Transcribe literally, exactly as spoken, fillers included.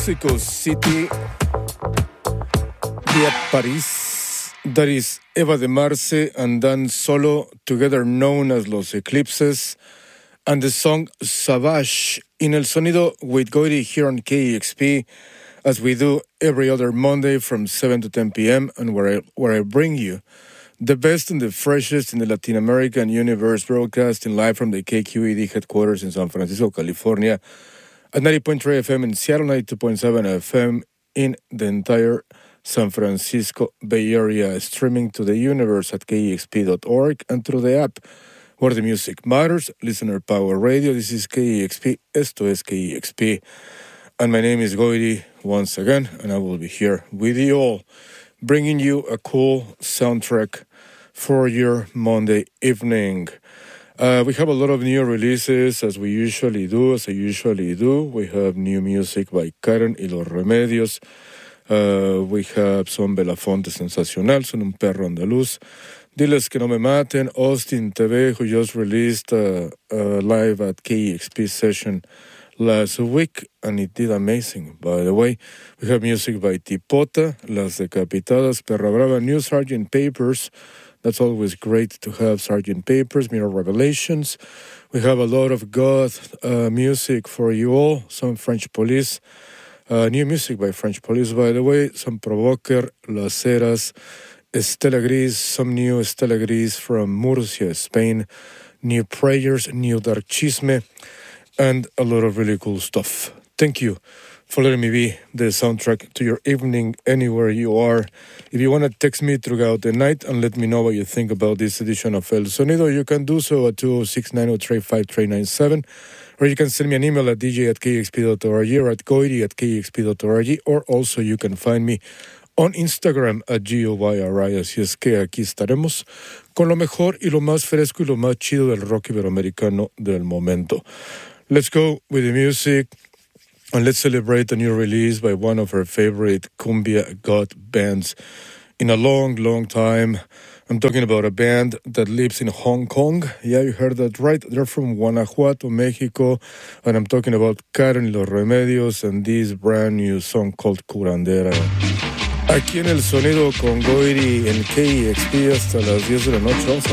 Mexico City, via Paris. That is Eva de Marce and Dan Solo, together known as Los Eclipses, and the song Savage in El Sonido with Goiri here on K E X P, as we do every other Monday from seven to ten p.m. and where I, where I bring you the best and the freshest in the Latin American universe, broadcasting live from the K Q E D headquarters in San Francisco, California, at ninety point three F M in Seattle, ninety-two point seven F M in the entire San Francisco Bay Area, streaming to the universe at K E X P dot org and through the app where the music matters, Listener Power Radio. This is K E X P, esto es K E X P, and my name is Goiri once again, and I will be here with you all, bringing you a cool soundtrack for your Monday evening. Uh, we have a lot of new releases, as we usually do, as I usually do. We have new music by Karen y Los Remedios. Uh, we have Son Belafonte Sensacional, Son un perro andaluz. Diles que no me maten, Austin T V, who just released uh, uh, live at K E X P session last week, and it did amazing, by the way. We have music by Tipota, Las Decapitadas, Perra Brava, New Sergeant Papers. That's always great to have Sergeant Papers, Mirror Revelations. We have a lot of goth uh, music for you all, some French Police. Uh, new music by French Police, by the way, some Provoker, Las Heras, Estela Gris, some new Estela Gris from Murcia, Spain, new Prayers, new Dark Chisme, and a lot of really cool stuff. Thank you for letting me be the soundtrack to your evening anywhere you are. If you want to text me throughout the night and let me know what you think about this edition of El Sonido, you can do so at two oh six, nine oh three, five three nine seven, or you can send me an email at d j at k x p dot org or at goiri at k x p dot org, or also you can find me on Instagram at G O Y R I. Así es que aquí estaremos con lo mejor y lo más fresco y lo más chido del rock iberoamericano del momento. Let's go with the music. And let's celebrate a new release by one of our favorite cumbia god bands in a long, long time. I'm talking about a band that lives in Hong Kong. Yeah, you heard that right. They're from Guanajuato, Mexico. And I'm talking about Karen y Los Remedios and this brand new song called Curandera. Aquí en El Sonido con Goiri en K E X P hasta las diez de la noche. Vamos a